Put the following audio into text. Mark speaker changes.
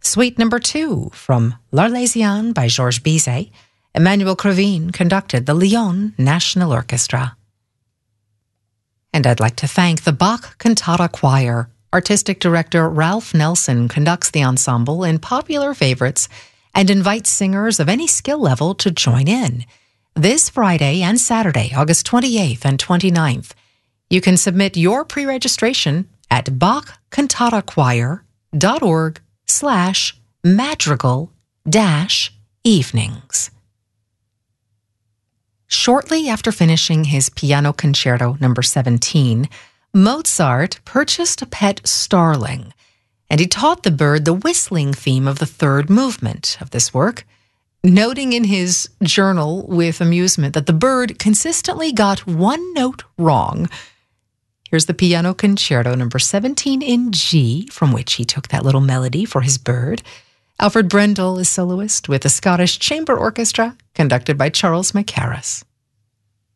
Speaker 1: Suite number 2 from L'Arlésienne by Georges Bizet. Emmanuel Crevin conducted the Lyon National Orchestra. And I'd like to thank the Bach Cantata Choir. Artistic director Ralph Nelson conducts the ensemble in popular favorites and invites singers of any skill level to join in. This Friday and Saturday, August 28th and 29th, you can submit your pre-registration at bachcantatachoir.org/madrigal-evenings. Shortly after finishing his Piano Concerto No. 17, Mozart purchased a pet starling, and he taught the bird the whistling theme of the third movement of this work, noting in his journal with amusement that the bird consistently got one note wrong. Here's the Piano Concerto No. 17 in G, from which he took that little melody for his bird. Alfred Brendel is soloist with the Scottish Chamber Orchestra, conducted by Charles Mackerras.